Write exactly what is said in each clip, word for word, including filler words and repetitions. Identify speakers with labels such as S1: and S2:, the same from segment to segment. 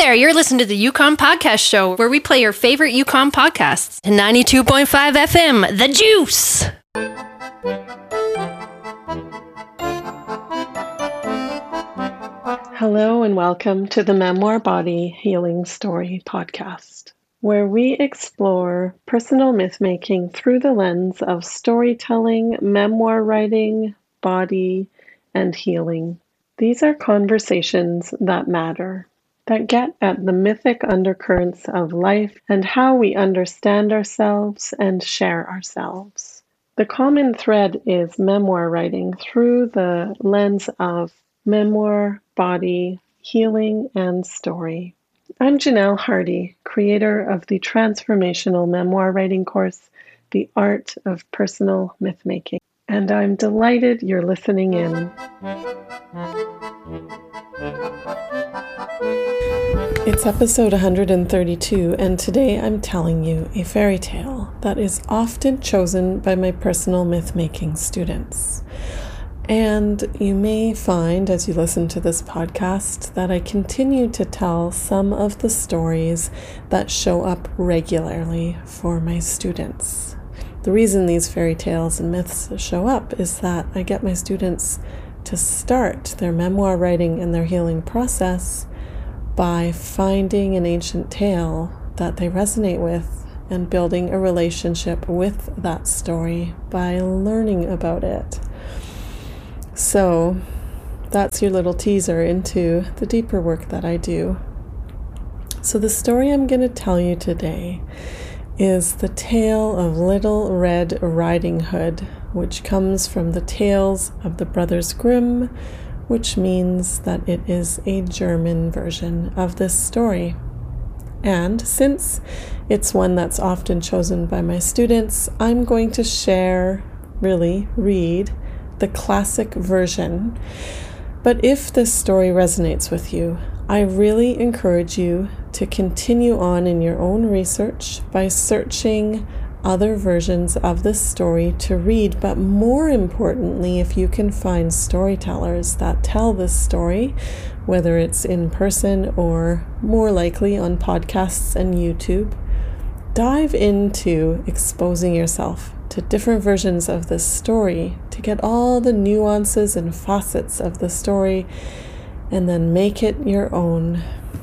S1: there, you're listening to the Yukon Podcast Show, where we play your favorite Yukon podcasts. ninety-two point five F M, The Juice.
S2: Hello and welcome to the Memoir Body Healing Story podcast, where we explore personal myth-making through the lens of storytelling, memoir writing, body, and healing. These are conversations that matter, that get at the mythic undercurrents of life and how we understand ourselves and share ourselves. The common thread is memoir writing through the lens of memoir, body, healing, and story. I'm Janelle Hardy, creator of the transformational memoir writing course, The Art of Personal Mythmaking, and I'm delighted you're listening in. It's episode one hundred thirty-two, and today I'm telling you a fairy tale that is often chosen by my personal myth-making students. And you may find, as you listen to this podcast, that I continue to tell some of the stories that show up regularly for my students. The reason these fairy tales and myths show up is that I get my students to start their memoir writing and their healing process by finding an ancient tale that they resonate with and building a relationship with that story by learning about it. So that's your little teaser into the deeper work that I do. So the story I'm going to tell you today is the tale of Little Red Riding Hood, which comes from the Tales of the Brothers Grimm, which means that it is a German version of this story. And since it's one that's often chosen by my students, I'm going to share, really read, the classic version. But if this story resonates with you, I really encourage you to continue on in your own research by searching other versions of this story to read, but more importantly, if you can find storytellers that tell this story, whether it's in person or more likely on podcasts and YouTube, dive into exposing yourself to different versions of this story to get all the nuances and facets of the story and then make it your own.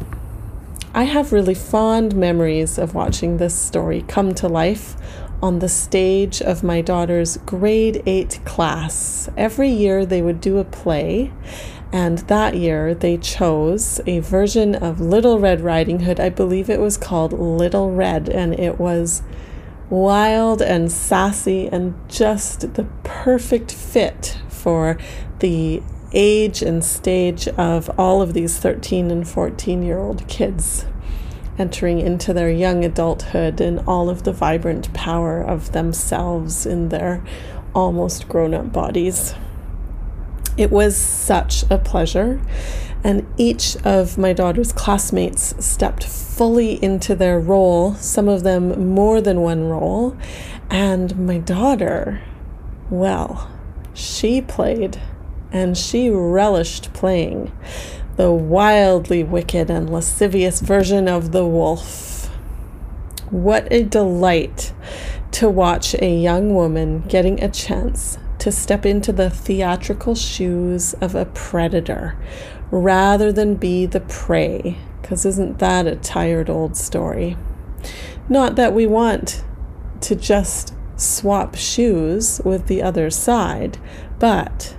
S2: I have really fond memories of watching this story come to life on the stage of my daughter's grade eight class. Every year they would do a play, and that year they chose a version of Little Red Riding Hood. I believe it was called Little Red, and it was wild and sassy and just the perfect fit for the age and stage of all of these thirteen and fourteen year old kids entering into their young adulthood and all of the vibrant power of themselves in their almost grown-up bodies. It was such a pleasure, and each of my daughter's classmates stepped fully into their role, some of them more than one role, and my daughter, well, she played, and she relished playing the wildly wicked and lascivious version of the wolf. What a delight to watch a young woman getting a chance to step into the theatrical shoes of a predator rather than be the prey, because isn't that a tired old story? Not that we want to just swap shoes with the other side, but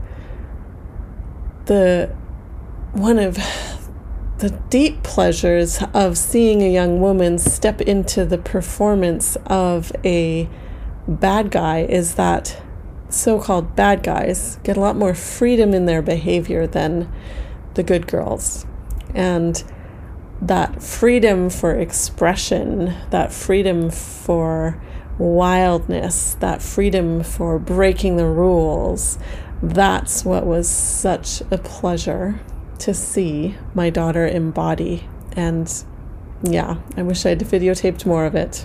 S2: the one of the deep pleasures of seeing a young woman step into the performance of a bad guy is that so-called bad guys get a lot more freedom in their behavior than the good girls. And that freedom for expression, that freedom for wildness, that freedom for breaking the rules, that's what was such a pleasure to see my daughter embody. And yeah, I wish I'd videotaped more of it.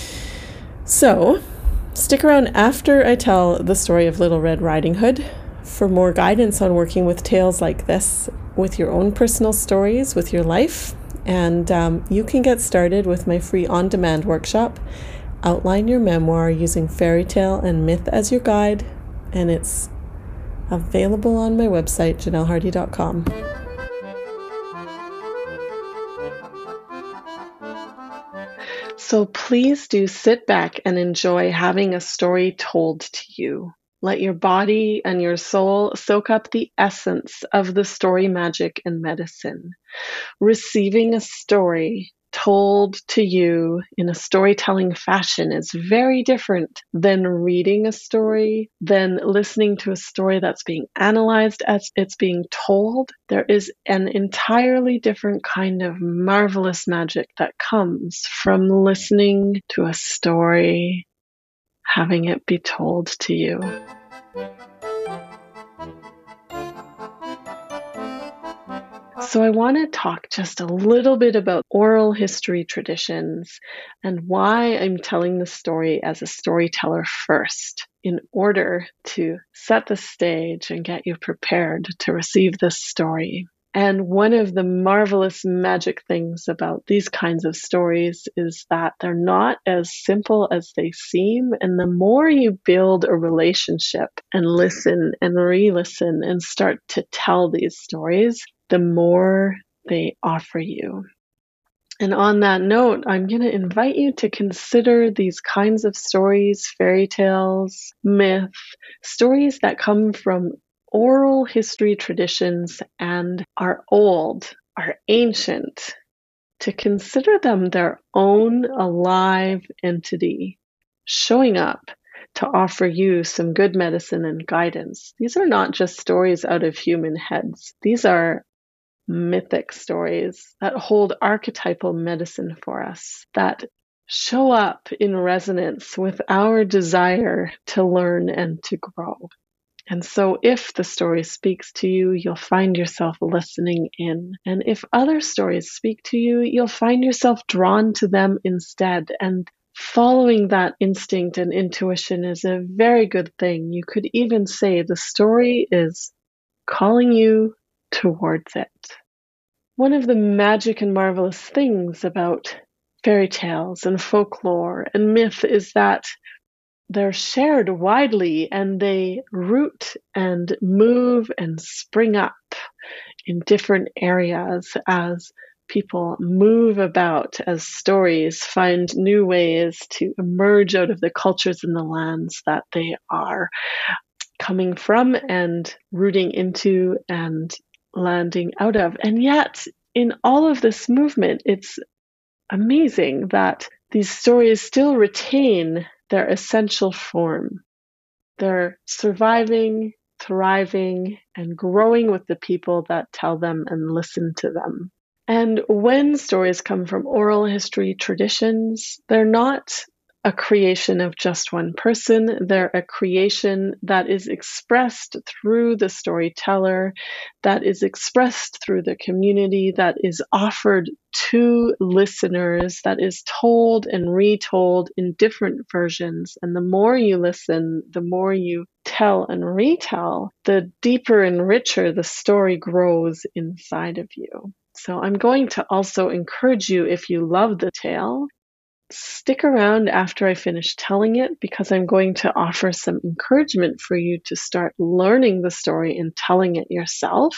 S2: So stick around after I tell the story of Little Red Riding Hood for more guidance on working with tales like this, with your own personal stories, with your life. And um, you can get started with my free on-demand workshop, Outline Your Memoir Using Fairy Tale and Myth as Your Guide. And it's available on my website, janelle hardy dot com. So please do sit back and enjoy having a story told to you. Let your body and your soul soak up the essence of the story magic and medicine. Receiving a story told to you in a storytelling fashion is very different than reading a story, than listening to a story that's being analyzed as it's being told. There is an entirely different kind of marvelous magic that comes from listening to a story, having it be told to you. So I want to talk just a little bit about oral history traditions and why I'm telling the story as a storyteller first, in order to set the stage and get you prepared to receive this story. And one of the marvelous magic things about these kinds of stories is that they're not as simple as they seem. And the more you build a relationship and listen and re-listen and start to tell these stories, the more they offer you. And on that note, I'm going to invite you to consider these kinds of stories, fairy tales, myth, stories that come from oral history traditions and are old, are ancient, to consider them their own alive entity, showing up to offer you some good medicine and guidance. These are not just stories out of human heads. These are mythic stories that hold archetypal medicine for us, that show up in resonance with our desire to learn and to grow. And so if the story speaks to you, you'll find yourself listening in. And if other stories speak to you, you'll find yourself drawn to them instead. And following that instinct and intuition is a very good thing. You could even say the story is calling you towards it. One of the magic and marvelous things about fairy tales and folklore and myth is that they're shared widely and they root and move and spring up in different areas as people move about, as stories find new ways to emerge out of the cultures and the lands that they are coming from and rooting into and landing out of. And yet, in all of this movement, it's amazing that these stories still retain their essential form. They're surviving, thriving, and growing with the people that tell them and listen to them. And when stories come from oral history traditions, they're not a creation of just one person. They're a creation that is expressed through the storyteller, that is expressed through the community, that is offered to listeners, that is told and retold in different versions. And the more you listen, the more you tell and retell, the deeper and richer the story grows inside of you. So I'm going to also encourage you, if you love the tale, stick around after I finish telling it, because I'm going to offer some encouragement for you to start learning the story and telling it yourself.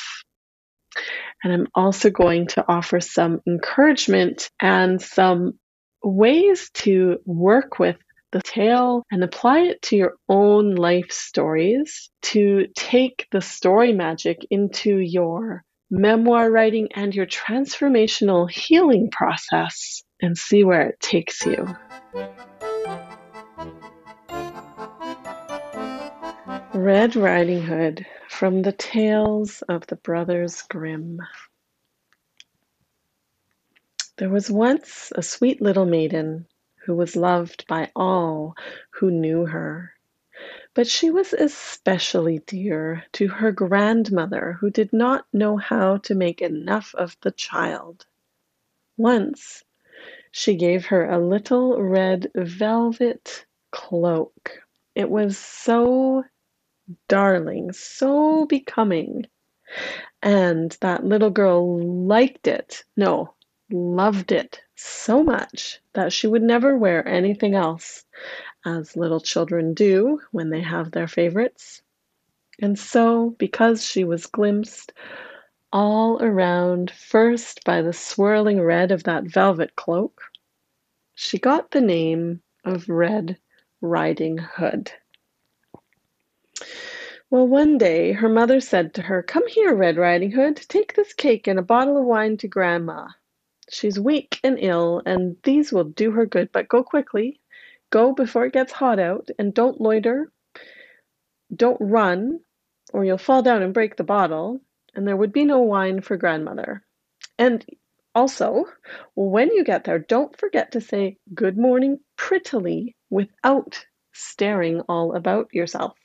S2: And I'm also going to offer some encouragement and some ways to work with the tale and apply it to your own life stories, to take the story magic into your memoir writing and your transformational healing process and see where it takes you. Red Riding Hood, from the Tales of the Brothers Grimm. There was once a sweet little maiden who was loved by all who knew her. But she was especially dear to her grandmother, who did not know how to make enough of the child. Once, she gave her a little red velvet cloak. It was so darling, so becoming. And that little girl liked it, no, loved it so much that she would never wear anything else, as little children do when they have their favorites. And so, because she was glimpsed all around, first by the swirling red of that velvet cloak, she got the name of Red Riding Hood. Well, one day her mother said to her, "Come here, Red Riding Hood, take this cake and a bottle of wine to Grandma. She's weak and ill, and these will do her good, but go quickly. Go before it gets hot out, and don't loiter, don't run, or you'll fall down and break the bottle, and there would be no wine for Grandmother. And also, when you get there, don't forget to say good morning prettily without staring all about yourself."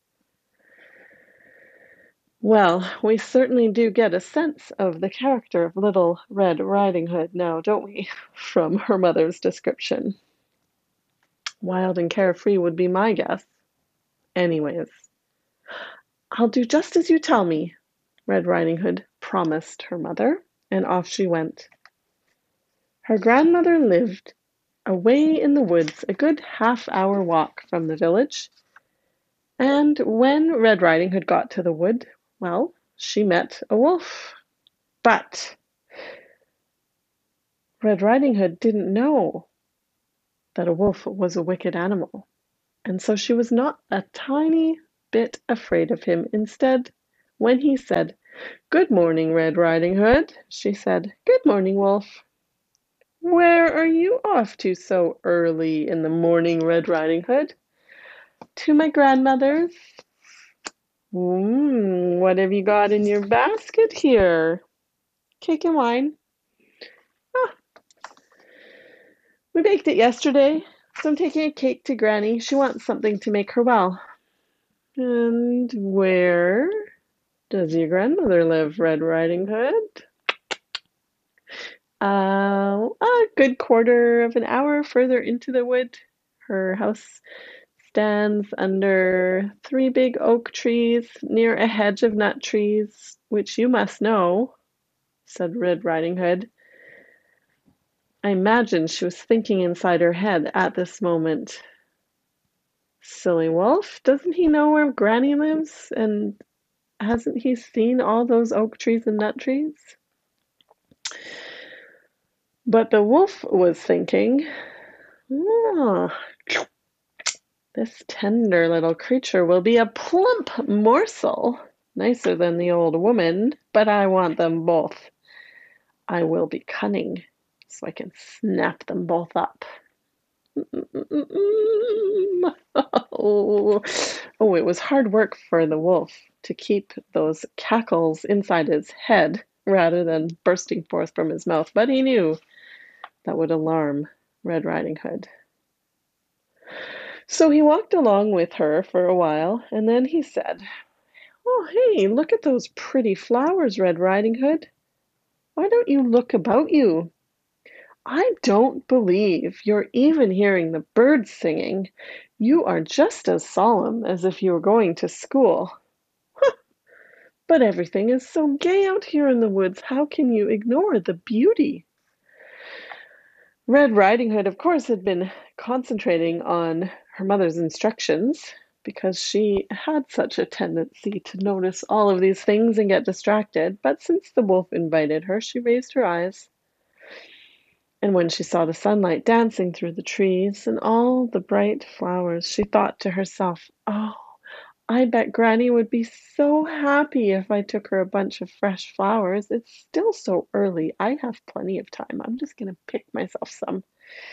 S2: Well, we certainly do get a sense of the character of Little Red Riding Hood now, don't we, from her mother's description. Wild and carefree would be my guess. Anyways, "I'll do just as you tell me," Red Riding Hood promised her mother, and off she went. Her grandmother lived away in the woods, a good half-hour walk from the village, and when Red Riding Hood got to the wood, well, she met a wolf. But Red Riding Hood didn't know that a wolf was a wicked animal, and so she was not a tiny bit afraid of him. Instead, when he said, "Good morning, Red Riding Hood," she said, "Good morning, Wolf. Where are you off to so early in the morning, Red Riding Hood?" "To my grandmother's." "Mm, what have you got in your basket here?" "Cake and wine." "Ah, we baked it yesterday, so I'm taking a cake to Granny. She wants something to make her well." "And where does your grandmother live, Red Riding Hood?" Uh, a good quarter of an hour further into the wood. Her house stands under three big oak trees near a hedge of nut trees, which you must know, said Red Riding Hood. I imagine she was thinking inside her head at this moment, "Silly wolf, doesn't he know where Granny lives? And hasn't he seen all those oak trees and nut trees?" But the wolf was thinking, "Oh, this tender little creature will be a plump morsel, nicer than the old woman, but I want them both. I will be cunning, so I can snap them both up." Oh, oh, it was hard work for the wolf to keep those cackles inside his head rather than bursting forth from his mouth, but he knew that would alarm Red Riding Hood. So he walked along with her for a while, and then he said, "Oh, hey, look at those pretty flowers, Red Riding Hood. Why don't you look about you? I don't believe you're even hearing the birds singing. You are just as solemn as if you were going to school. But everything is so gay out here in the woods. How can you ignore the beauty?" Red Riding Hood, of course, had been concentrating on her mother's instructions because she had such a tendency to notice all of these things and get distracted. But since the wolf invited her, she raised her eyes. And when she saw the sunlight dancing through the trees and all the bright flowers, she thought to herself, "Oh, I bet Granny would be so happy if I took her a bunch of fresh flowers. It's still so early. I have plenty of time. I'm just going to pick myself some."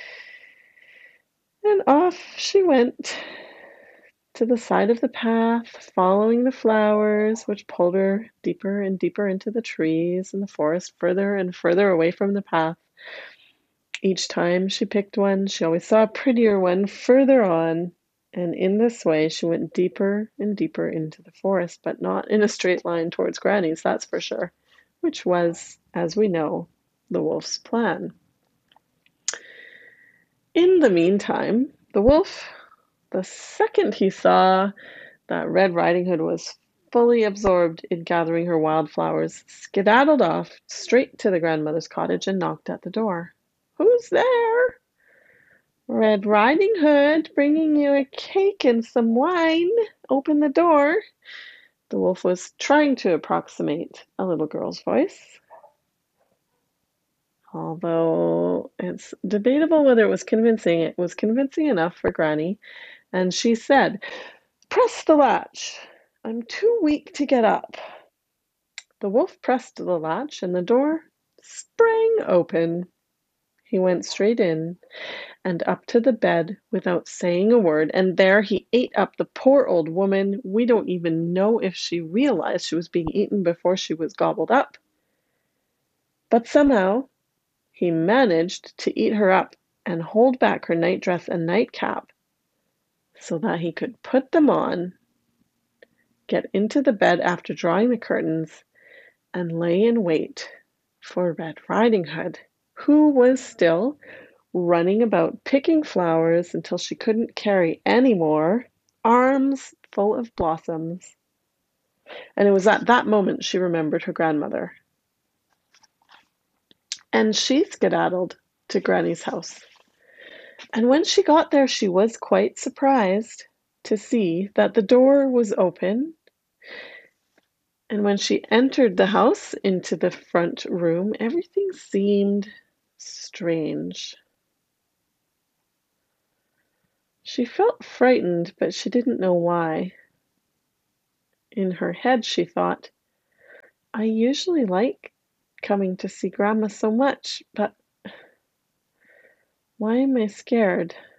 S2: And off she went to the side of the path, following the flowers, which pulled her deeper and deeper into the trees and the forest, further and further away from the path. Each time she picked one, she always saw a prettier one further on, and in this way she went deeper and deeper into the forest, but not in a straight line towards Granny's, that's for sure, which was, as we know, the wolf's plan. In the meantime, the wolf, the second he saw that Red Riding Hood was fully absorbed in gathering her wildflowers, skedaddled off straight to the grandmother's cottage and knocked at the door. "Who's there?" "Red Riding Hood, bringing you a cake and some wine. Open the door." The wolf was trying to approximate a little girl's voice, although it's debatable whether it was convincing. It was convincing enough for Granny, and she said, "Press the latch. I'm too weak to get up." The wolf pressed the latch, and the door sprang open. He went straight in and up to the bed without saying a word, and there he ate up the poor old woman. We don't even know if she realized she was being eaten before she was gobbled up. But somehow he managed to eat her up and hold back her nightdress and nightcap so that he could put them on, get into the bed after drawing the curtains, and lay in wait for Red Riding Hood, who was still running about picking flowers until she couldn't carry any more, arms full of blossoms. And it was at that moment she remembered her grandmother. And she skedaddled to Granny's house. And when she got there, she was quite surprised to see that the door was open. And when she entered the house into the front room, everything seemed strange. She felt frightened, but she didn't know why. In her head, she thought, "I usually like coming to see Grandma so much, but why am I scared?"